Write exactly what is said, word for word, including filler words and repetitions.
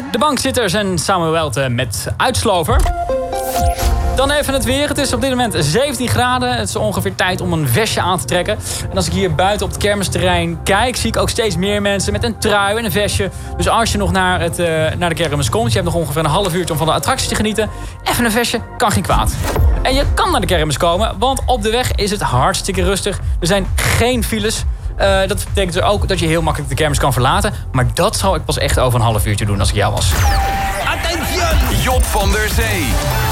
De bankzitters en Samuel Welte met Uitslover. Dan even het weer. Het is op dit moment zeventien graden. Het is ongeveer tijd om een vestje aan te trekken. En als ik hier buiten op het kermisterrein kijk, zie ik ook steeds meer mensen met een trui en een vestje. Dus als je nog naar, het, uh, naar de kermis komt, je hebt nog ongeveer een half uurtje om van de attracties te genieten. Even een vestje kan geen kwaad. En je kan naar de kermis komen, want op de weg is het hartstikke rustig. Er zijn geen files. Uh, dat betekent dus ook dat je heel makkelijk de kermis kan verlaten. Maar dat zou ik pas echt over een half uurtje doen als ik jou was. Attention! Job van der Zee.